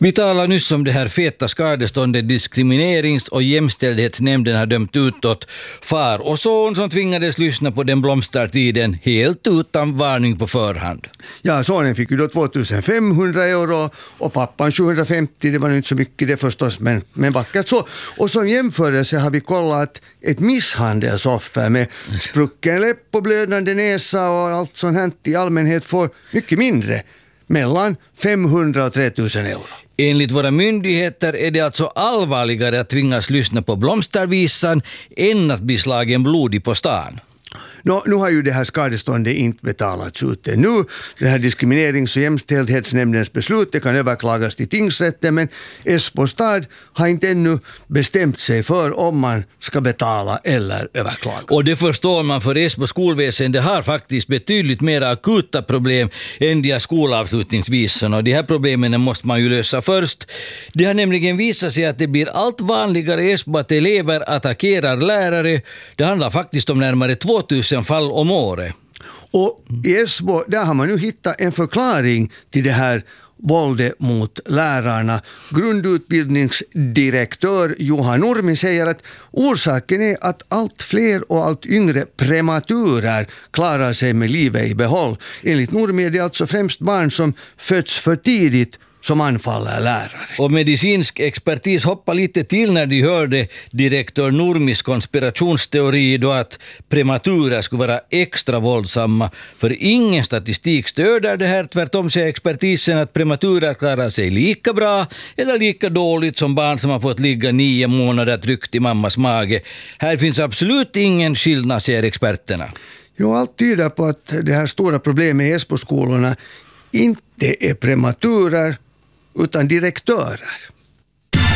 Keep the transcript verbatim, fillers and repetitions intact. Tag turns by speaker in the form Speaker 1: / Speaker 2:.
Speaker 1: Vi talar nyss om det här feta skadeståndet diskriminerings- och jämställdhetsnämnden har dömt ut åt far och son som tvingades lyssna på den blomstertiden helt utan varning på förhand.
Speaker 2: Ja, sonen fick ju då tvåtusenfemhundra euro och pappan sjuhundrafemtio, det var inte så mycket det förstås, men, men vackert så. Och som jämförelse har vi kollat ett misshandelsoffer med sprucken läpp och blödande näsa och allt sånt här i allmänhet får mycket mindre, mellan femhundra och tre tusen euro.
Speaker 1: Enligt våra myndigheter är det alltså allvarligare att tvingas lyssna på blomstervisan än att bli slagen blodig på stan.
Speaker 2: Nå, nu har ju det här skadeståndet inte betalats ut nu. Det här diskriminerings- och jämställdhetsnämndens beslut det kan överklagas till tingsrätten, men Esbo stad har inte ännu bestämt sig för om man ska betala eller överklaga.
Speaker 1: Och det förstår man, för Esbo skolväsende har faktiskt betydligt mer akuta problem än de här skolavslutningsvisorna, och de här problemen måste man ju lösa först. Det har nämligen visat sig att det blir allt vanligare i Esbo att elever attackerar lärare. Det handlar faktiskt om närmare tvåtusen fall om året.
Speaker 2: Och i Esbo där har man nu hittat en förklaring till det här våldet mot lärarna. Grundutbildningsdirektör Johan Nurmi säger att orsaken är att allt fler och allt yngre prematurer klarar sig med livet i behåll. Enligt Nurmi är det alltså främst barn som föds för tidigt som anfaller lärare.
Speaker 1: Och medicinsk expertis hoppar lite till när de hörde direktör Nurmis konspirationsteori då att prematurer skulle vara extra våldsamma. För ingen statistik stöder det här. Tvärtom säger expertisen att prematurer klarar sig lika bra eller lika dåligt som barn som har fått ligga nio månader tryckt i mammas mage. Här finns absolut ingen skillnad, säger experterna.
Speaker 2: Jo, allt tyder på att det här stora problemet i Esbo-skolorna inte är prematurer utan direktörer.